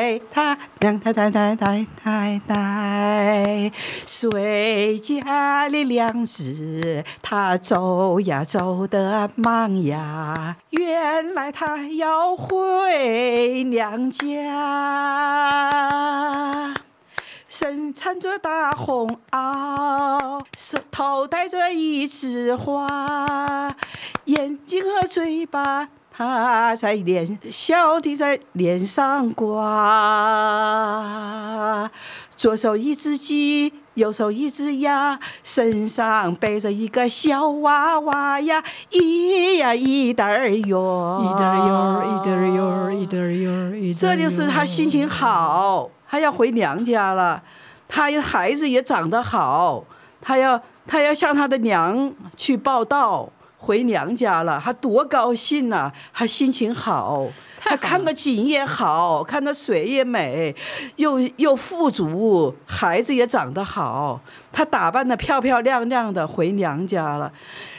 谁家的娘子她走呀走得忙呀，原来她要回娘家。身穿着大红袄，手头戴着一枝花，眼睛和嘴巴他在笑地在脸上挂。左手一只鸡，右手一只鸭，身上背着一个小娃娃呀，咿呀一嘚儿哟， 一嘚儿哟，一嘚儿哟，一嘚儿哟，一嘚儿哟。 这就是他心情好，他要回娘家了，他孩子也长得好，他要向他的娘去报道，回娘家了，他多高兴啊，他心情好，他看个景也好，看到水也美，又富足，孩子也长得好，他打扮得漂漂亮亮的回娘家了。